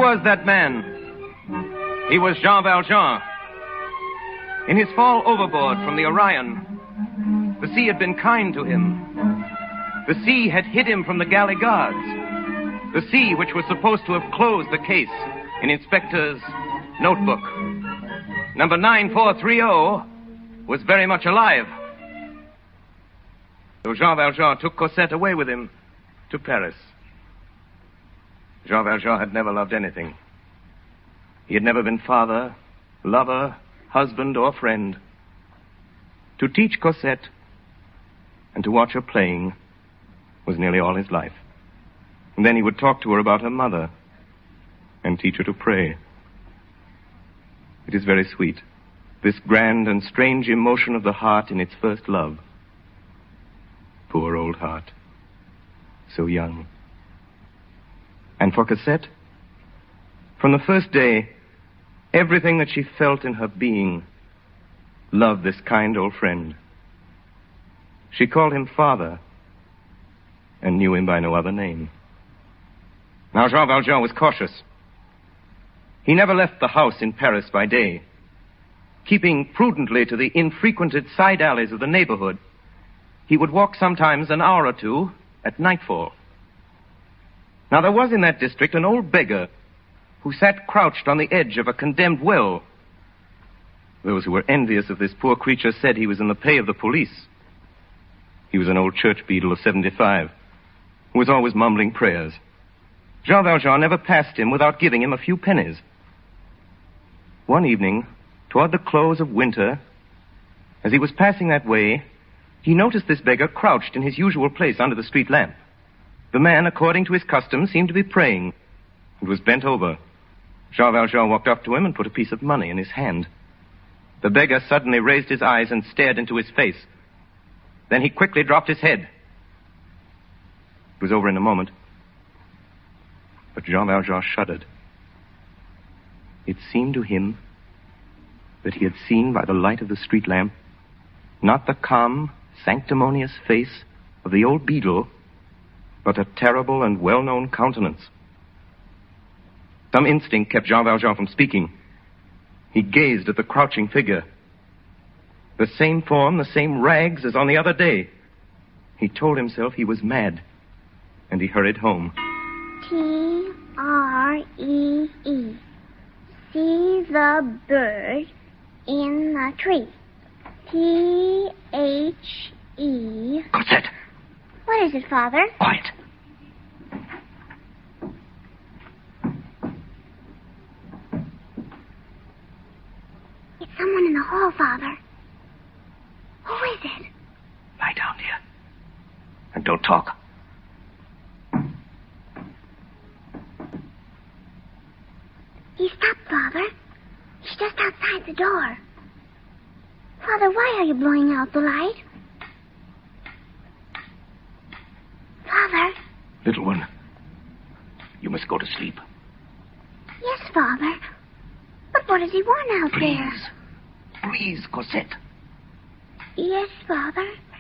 was that man? He was Jean Valjean. In his fall overboard from the Orion, the sea had been kind to him. The sea had hid him from the galley guards. The sea which was supposed to have closed the case in Inspector's notebook. Number 9430 was very much alive. So Jean Valjean took Cosette away with him to Paris. Jean Valjean had never loved anything. He had never been father, lover, husband, or friend. To teach Cosette and to watch her playing was nearly all his life. And then he would talk to her about her mother and teach her to pray. It is very sweet, this grand and strange emotion of the heart in its first love. Poor old heart, so young. And for Cosette, from the first day, everything that she felt in her being loved this kind old friend. She called him father and knew him by no other name. Now, Jean Valjean was cautious. He never left the house in Paris by day. Keeping prudently to the infrequented side alleys of the neighborhood, he would walk sometimes an hour or two at nightfall. Now, there was in that district an old beggar who sat crouched on the edge of a condemned well. Those who were envious of this poor creature said he was in the pay of the police. He was an old church beadle of 75, who was always mumbling prayers. Jean Valjean never passed him without giving him a few pennies. One evening, toward the close of winter, as he was passing that way, he noticed this beggar crouched in his usual place under the street lamp. The man, according to his custom, seemed to be praying and was bent over. Jean Valjean walked up to him and put a piece of money in his hand. The beggar suddenly raised his eyes and stared into his face. Then he quickly dropped his head. It was over in a moment. But Jean Valjean shuddered. It seemed to him that he had seen by the light of the street lamp not the calm, sanctimonious face of the old beadle, but a terrible and well-known countenance. Some instinct kept Jean Valjean from speaking. He gazed at the crouching figure. The same form, the same rags as on the other day. He told himself he was mad, and he hurried home. T-R-E-E. See the bird in the tree. T-H-E. Cosette! What is it, Father? Quiet. It's someone in the hall, Father. Who is it? Lie down, dear. And don't talk. He stopped, Father. He's just outside the door. Father, why are you blowing out the light? Father? Little one, you must go to sleep. Yes, Father. But what does he want out there? Please, Cosette. Yes, Father.